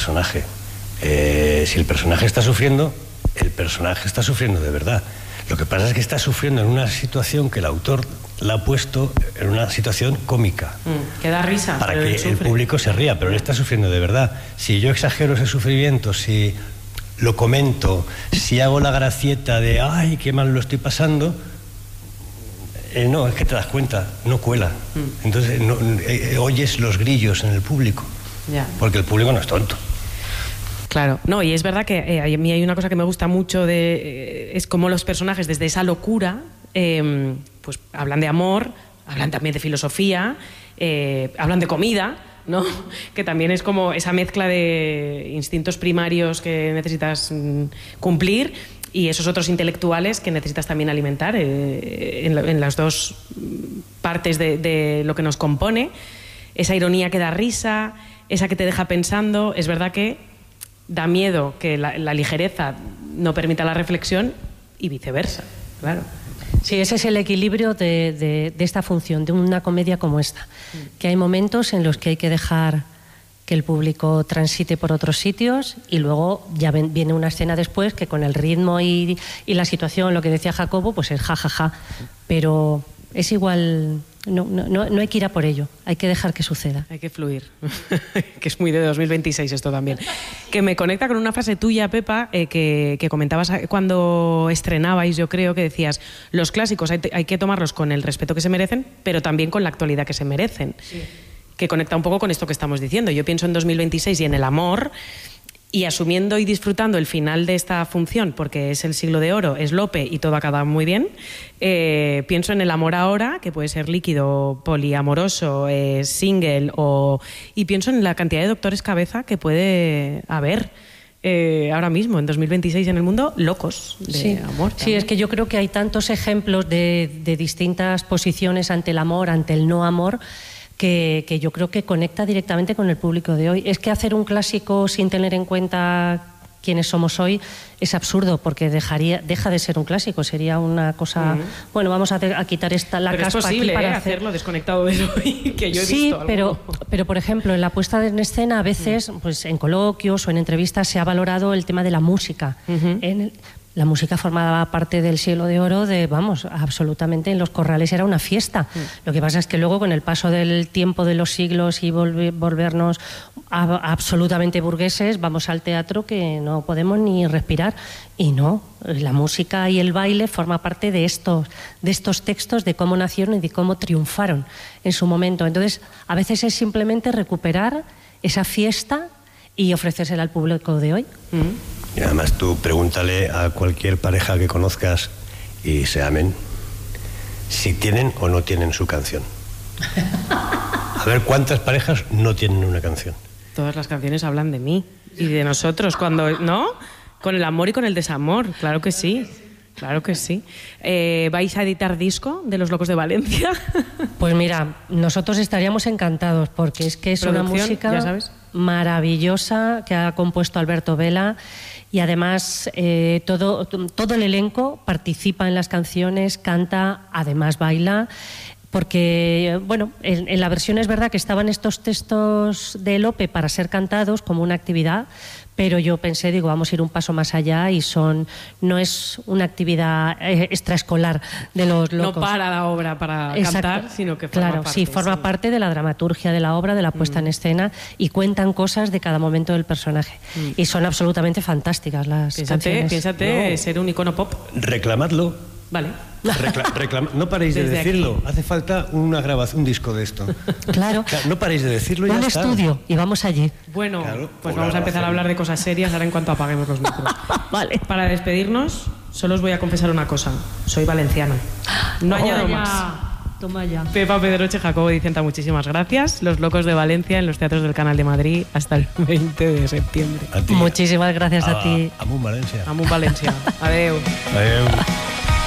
personaje. Si el personaje está sufriendo, el personaje está sufriendo de verdad. Lo que pasa es que está sufriendo en una situación que el autor la ha puesto en una situación cómica. Que da risa. Para que el público se ría, pero él está sufriendo de verdad. Si yo exagero ese sufrimiento, si lo comento, si hago la gracieta de ¡ay, qué mal lo estoy pasando! No, es que te das cuenta, no cuela. Entonces oyes los grillos en el público. Ya. Porque el público no es tonto. Claro, no, y es verdad que a mí hay una cosa que me gusta mucho es como los personajes desde esa locura pues hablan de amor, hablan también de filosofía, hablan de comida, ¿no? Que también es como esa mezcla de instintos primarios que necesitas cumplir y esos otros intelectuales que necesitas también alimentar en las dos partes de lo que nos compone. Esa ironía que da risa, esa que te deja pensando. Es verdad que da miedo que la ligereza no permita la reflexión y viceversa, claro. Sí, ese es el equilibrio de esta función, de una comedia como esta. Que hay momentos en los que hay que dejar que el público transite por otros sitios y luego ya viene una escena después que con el ritmo y la situación, lo que decía Jacobo, pues es jajaja. Pero es igual, no hay que ir a por ello, hay que dejar que suceda. Hay que fluir, que es muy de 2026 esto también. Que me conecta con una frase tuya, Pepa, que comentabas cuando estrenabais, yo creo, que decías, los clásicos hay que tomarlos con el respeto que se merecen, pero también con la actualidad que se merecen. Sí. Que conecta un poco con esto que estamos diciendo. Yo pienso en 2026 y en el amor, y asumiendo y disfrutando el final de esta función, porque es el siglo de oro, es Lope y todo acaba muy bien, pienso en el amor ahora, que puede ser líquido, poliamoroso, single, y pienso en la cantidad de doctores cabeza que puede haber ahora mismo, en 2026 en el mundo, locos de amor. Sí, es que yo creo que hay tantos ejemplos de distintas posiciones ante el amor, ante el no amor, que yo creo que conecta directamente con el público de hoy. Es que hacer un clásico sin tener en cuenta quiénes somos hoy es absurdo, porque deja de ser un clásico, sería una cosa... Bueno, vamos a quitar la pero caspa es posible, aquí para hacerlo desconectado de hoy, que yo he visto algo. pero por ejemplo, en la puesta en escena a veces, pues en coloquios o en entrevistas se ha valorado el tema de la música. La música formaba parte del siglo de oro absolutamente en los corrales era una fiesta. Lo que pasa es que luego con el paso del tiempo de los siglos y volvernos absolutamente burgueses, vamos al teatro que no podemos ni respirar. Y no, la música y el baile forma parte de estos textos, de cómo nacieron y de cómo triunfaron en su momento. Entonces, a veces es simplemente recuperar esa fiesta y ofrecérsela al público de hoy. Y además tú pregúntale a cualquier pareja que conozcas y se amen si tienen o no tienen su canción. A ver cuántas parejas no tienen una canción. Todas las canciones hablan de mí y de nosotros, ¿no? Con el amor y con el desamor, claro que sí. Claro que sí. ¿Vais a editar disco de Los Locos de Valencia? Pues mira, nosotros estaríamos encantados, porque es que es una música maravillosa que ha compuesto Alberto Vela, y además todo el elenco participa en las canciones, canta, además baila. Porque, bueno, en la versión es verdad que estaban estos textos de Lope para ser cantados como una actividad, pero yo pensé, vamos a ir un paso más allá y no es una actividad extraescolar de Los Locos. No para la obra para cantar, sino que forma parte. Sí, forma parte de la dramaturgia de la obra, de la puesta en escena, y cuentan cosas de cada momento del personaje. Y son absolutamente fantásticas las canciones. Piénsate ser un icono pop. Reclamadlo. Vale. No paréis de decirlo. Aquí. Hace falta una grabación, un disco de esto. Claro. No paréis de decirlo y ya está. Un estudio y vamos allí. Bueno, claro, pues vamos a empezar a hablar de cosas serias ahora en cuanto apaguemos los micros. Vale. Para despedirnos, solo os voy a confesar una cosa. Soy valenciana. No añado más. Toma ya. Pepa Pedroche, Jacobo Dicenta, muchísimas gracias. Los Locos de Valencia en los teatros del Canal de Madrid hasta el 20 de septiembre. Muchísimas gracias a ti. Amunt Valencia. Amunt Valencia. Adeu. Adeu.